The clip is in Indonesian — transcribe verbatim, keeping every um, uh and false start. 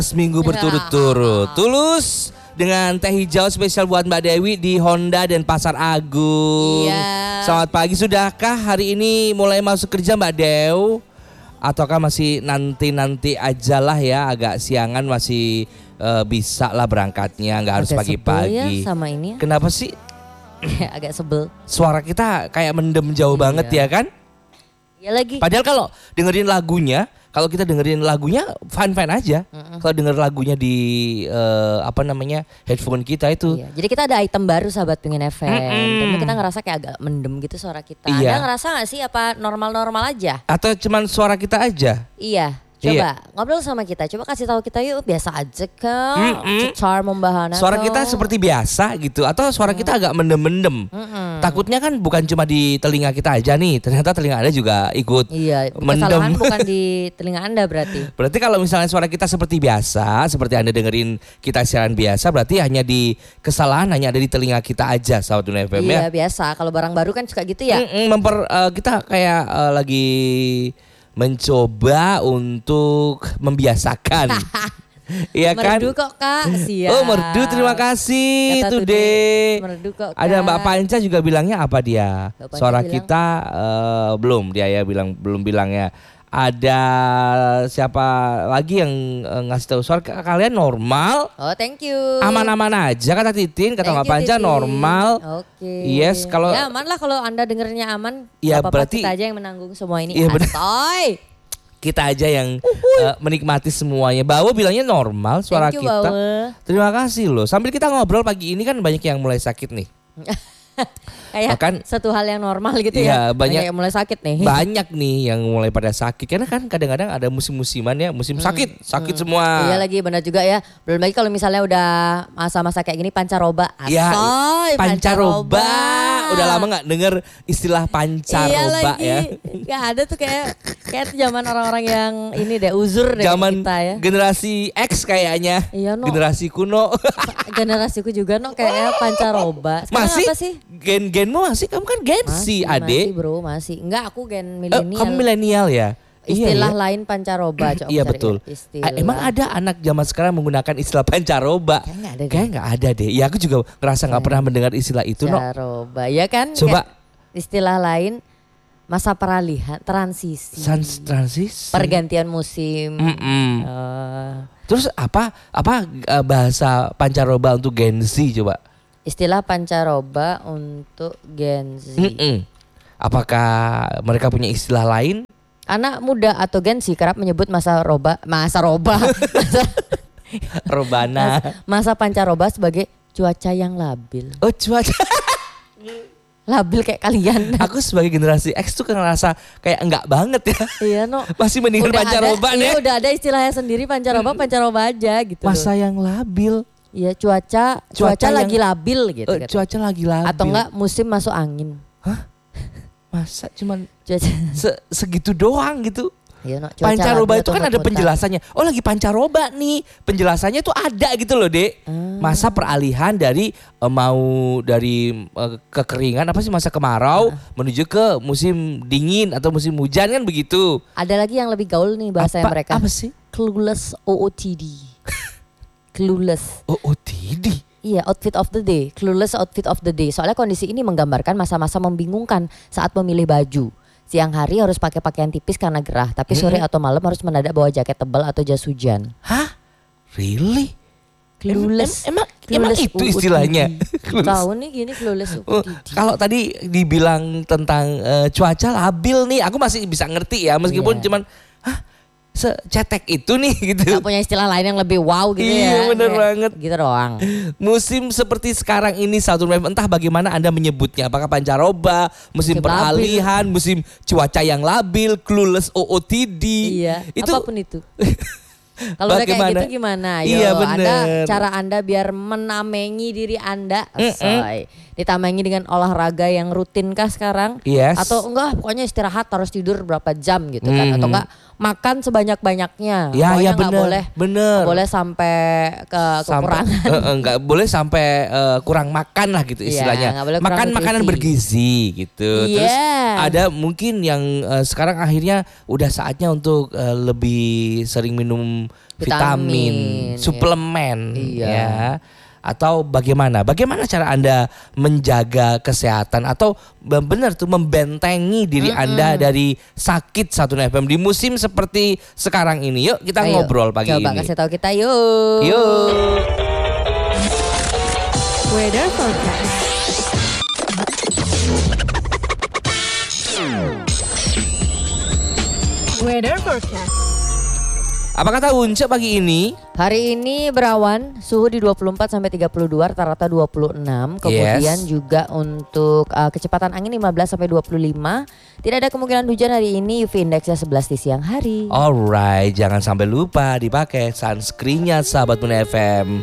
Seminggu berturut-turut. Tulus dengan teh hijau spesial buat Mbak Dewi di Honda dan Pasar Agung. Iya. Selamat pagi, sudahkah hari ini mulai masuk kerja Mbak Dew? Ataukah masih nanti-nanti aja lah ya, agak siangan masih uh, bisa lah berangkatnya, nggak harus Agak pagi-pagi. sebel ya sama ini. Kenapa sih? Agak sebel. Suara kita kayak mendem jauh Iya. banget ya kan? Ya lagi. Padahal kalau dengerin lagunya, kalau kita dengerin lagunya fine-fine aja. Mm-mm. Kalau denger lagunya di uh, apa namanya headphone kita itu. Iya. Jadi kita ada item baru sahabat Pengen F M. Mm-mm. Tapi kita ngerasa kayak agak mendem gitu suara kita. Iya. Anda ngerasa gak sih apa normal-normal aja? Atau cuman suara kita aja? Iya. Coba ngobrol sama kita. Coba kasih tahu kita yuk, biasa aja kan. Mm-mm. Cecar membahana. Suara toh. kita seperti biasa gitu, atau suara kita agak mendem-mendem. Mm-mm. Takutnya kan bukan cuma di telinga kita aja nih, ternyata telinga Anda juga ikut Iya, mendem. kesalahan bukan di telinga Anda berarti. Berarti kalau misalnya suara kita seperti biasa, seperti Anda dengerin kita siaran biasa, berarti hanya di kesalahan hanya ada di telinga kita aja, sahabat Dunia F M Iya, ya. biasa. Kalau barang baru kan suka gitu ya. Mm-mm, memper eh, kita kayak eh, lagi mencoba untuk membiasakan. Iya kan? Merdu kok Kak, siap. Oh merdu, terima kasih Kata Today. Merdu kok Kak. Ada Mbak Panca juga bilangnya apa dia? Mbak Panca Suara bilang- kita eh, belum, dia ya bilang belum bilangnya. Ada siapa lagi yang eh, ngasih tahu suara k- kalian normal? Oh, thank you. Aman-aman aja kata Titin, kata Thank Mbak you, Panca Titin. normal. Oke. Yes, kalau- ya aman lah kalau Anda dengernya aman. Ya, Gak apa-apa, berarti- kita aja yang menanggung semua ini. Iya, benar. Asoy. Kita aja yang eh, menikmati semuanya. Bawo bilangnya normal suara Thank you, kita. Bawo. Terima kasih loh. Sambil kita ngobrol pagi ini kan banyak yang mulai sakit nih. Kayak Bahkan- satu hal yang normal gitu Iya, ya. banyak- yang mulai sakit nih. Banyak nih yang mulai pada sakit karena kan kadang-kadang ada musim-musiman ya, musim sakit, sakit semua. Iya lagi benar juga ya. Belum lagi kalau misalnya udah masa-masa kayak gini pancaroba. Ya, Asoy, pancaroba. Udah lama nggak denger istilah Iya pancaroba lagi. ya. Gak ada tuh kayak kayak tuh zaman orang-orang yang ini deh uzur deh Zaman kita ya. generasi X kayaknya. Iya, no. Generasi kuno. Generasiku juga no kayaknya pancaroba. Sekarang Masih apa sih? gen-genmu masih, kamu kan Gen Z, Masih, Ade. masih bro, masih. Enggak, aku gen Eh, milenial. kamu milenial ya? Istilah Iya, ya. lain pancaroba. Coba Iya cari betul. ya, istilah. Ah, emang ada anak zaman sekarang menggunakan istilah pancaroba? Kayaknya nggak ada deh. Kayaknya nggak ada deh. Ya aku juga ngerasa nggak pernah mendengar istilah itu, no. Pancaroba, ya kan? Coba. Kayak istilah lain masa peralihan, transisi, Sans transis. pergantian musim. Mm-mm. Eh, Terus apa apa eh, bahasa pancaroba untuk Gen Z coba? istilah pancaroba untuk Gen Z. Mm-mm. Apakah mereka punya istilah lain? Anak muda atau Gen Z kerap menyebut masa roba, masa roba, masa, Robana. masa pancaroba sebagai cuaca yang labil. Oh cuaca. Labil kayak kalian. Aku sebagai generasi X tuh ngerasa kayak enggak banget ya. Iya no. Masih mendingan pancaroba ada, nih. iya, udah ada istilahnya sendiri pancaroba, pancaroba aja gitu. Masa yang labil. Iya cuaca, cuaca, Cuaca yang- lagi labil gitu. Eh, katanya. cuaca lagi labil. Atau enggak musim masuk angin. Masa cuman Cuaca. se- segitu doang gitu. Iya, no, cuaca Pancaroba labil itu atau kan ada muter-muter. penjelasannya. Oh lagi pancaroba nih. Penjelasannya tuh ada gitu loh, Dek. Ah. Masa peralihan dari eh, mau dari eh, kekeringan apa sih masa kemarau Ah. menuju ke musim dingin atau musim hujan kan begitu. Ada lagi yang lebih gaul nih bahasa apa, mereka. Apa sih? Clueless O O T D. Clueless. Oh, O T D. Iya, outfit of the day. Clueless outfit of the day. Soalnya kondisi ini menggambarkan masa-masa membingungkan saat memilih baju. Siang hari harus pakai pakaian tipis karena gerah, tapi sore Hmm. atau malam harus mendadak bawa jaket tebal atau jas hujan. Hah? Really? Clueless. Em- em- emang emang Clueless itu O O T D. istilahnya? Clueless. Tahu nih gini clueless O Oh, O T D. kalau tadi dibilang tentang eh, cuaca labil nih, aku masih bisa ngerti ya meskipun Iya. cuman hah secetek itu nih gitu. Gak punya istilah lain yang lebih wow gitu Iya, ya. bener Kayak banget. Gitu doang. Musim seperti sekarang ini satu entah bagaimana Anda menyebutnya, apakah pancaroba, musim Musim peralihan, musim cuaca yang labil, clueless O O T D. Iya, Itu apapun itu. Kalau udah kayak Bagaimana? gitu gimana? Yo, Iya, Anda bener. cara Anda biar menamengi diri Anda, Mm-mm. Asoy. Ditamengi dengan olahraga yang rutin kah sekarang? Yes. Atau enggak pokoknya istirahat harus tidur berapa jam gitu kan? Mhm. Atau enggak makan sebanyak-banyaknya? Ya, Pokoknya ya nggak bener, boleh, bener. nggak boleh sampai ke Sampai- kekurangan. eh, eh, nggak boleh sampai eh, kurang makan lah gitu Iya, istilahnya. nggak boleh kurang Makan makanan nutrisi. bergizi gitu. Terus Iya. ada mungkin yang eh, sekarang akhirnya udah saatnya untuk eh, lebih sering minum vitamin, Vitamin, suplemen Iya. ya. Atau bagaimana? Bagaimana cara Anda menjaga kesehatan atau benar tuh membentengi diri Mm-mm. Anda dari sakit Satu F M di musim seperti sekarang ini? Yuk kita Ayo, ngobrol pagi coba ini. kasih tahu kita yuk. Yuk. Weather forecast. Weather forecast. Apa kata Unce pagi ini? Hari ini berawan, suhu di dua puluh empat sampai tiga puluh dua, rata-rata dua puluh enam. Kemudian Yes. juga untuk uh, kecepatan angin lima belas sampai dua puluh lima. Tidak ada kemungkinan hujan hari ini, U V indeksnya sebelas di siang hari. Alright, jangan sampai lupa dipakai sunscreen-nya sahabat Muna F M.